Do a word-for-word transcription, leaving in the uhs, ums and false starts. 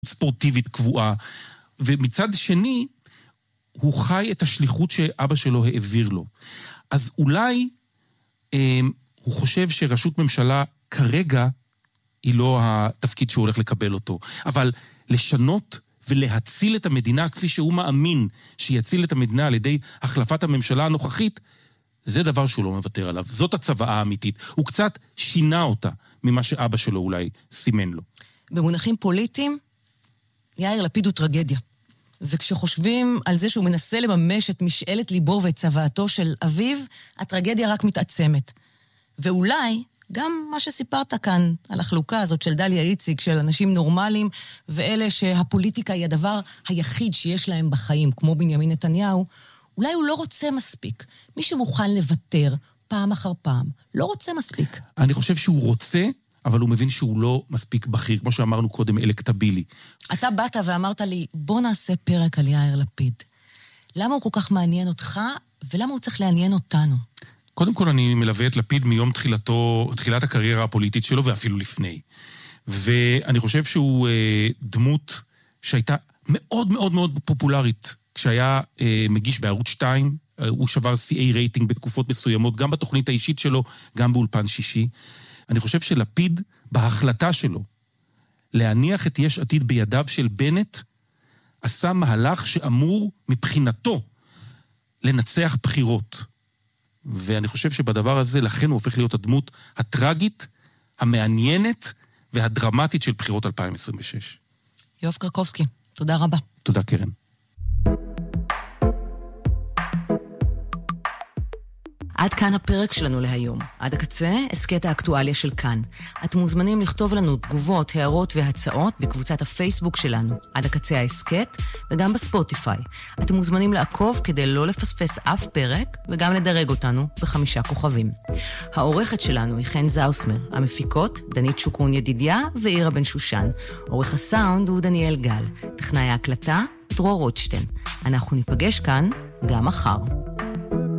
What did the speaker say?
ספורטיבית קבועה, ומצד שני, הוא חי את השליחות שאבא שלו העביר לו. אז אולי אה, הוא חושב שראשות ממשלה כרגע היא לא התפקיד שהוא הולך לקבל אותו. אבל לשנות ולהציל את המדינה כפי שהוא מאמין שיציל את המדינה על ידי החלפת הממשלה הנוכחית, זה דבר שהוא לא מוותר עליו. זאת הצוואה האמיתית. הוא קצת שינה אותה ממה שאבא שלו אולי סימן לו. במונחים פוליטיים, יאיר לפיד הוא טרגדיה. וכשחושבים על זה שהוא מנסה לממש את משאלת ליבו ואת צוואתו של אביו, הטרגדיה רק מתעצמת. ואולי גם מה שסיפרת כאן על החלוקה הזאת של דליה איציק, של אנשים נורמליים, ואלה שהפוליטיקה היא הדבר היחיד שיש להם בחיים, כמו בנימין נתניהו, אולי הוא לא רוצה מספיק. מי שמוכן לוותר פעם אחר פעם, לא רוצה מספיק. אני חושב שהוא רוצה, אבל הוא מבין שהוא לא מספיק בכיר, כמו שאמרנו קודם, אלקטבילי. אתה באת ואמרת לי, בוא נעשה פרק על יאיר לפיד. למה הוא כל כך מעניין אותך, ולמה הוא צריך לעניין אותנו? קודם כל אני מלווה את לפיד מיום תחילתו, תחילת הקריירה הפוליטית שלו, ואפילו לפני. ואני חושב שהוא אה, דמות שהייתה מאוד מאוד מאוד פופולרית, כשהיה אה, מגיש בערוץ שתיים, אה, הוא שבר סי איי רייטינג בתקופות מסוימות, גם בתוכנית האישית שלו, גם באולפן שישי. אני חושב שלפיד, בהחלטה שלו, להניח את יש עתיד בידיו של בנט, עשה מהלך שאמור מבחינתו לנצח בחירות. ואני חושב שבדבר הזה, לכן הוא הופך להיות הדמות הטרגית, המעניינת והדרמטית של בחירות אלפיים עשרים ושש. יואב קרקובסקי, תודה רבה. תודה קרן. עד כאן הפרק שלנו להיום. עד הקצה, הסקט האקטואליה של כאן. אתם מוזמנים לכתוב לנו תגובות, הערות והצעות בקבוצת הפייסבוק שלנו, עד הקצה ההסקט, וגם בספוטיפיי. אתם מוזמנים לעקוב כדי לא לפספס אף פרק, וגם לדרג אותנו בחמישה כוכבים. העורכת שלנו היא חן זאוסמר, המפיקות, דנית שוקרון ידידיה ואירה בן שושן. עורך הסאונד הוא דניאל גל. טכנאי ההקלטה, דרור רוטשטיין. אנחנו ניפגש כאן גם מחר.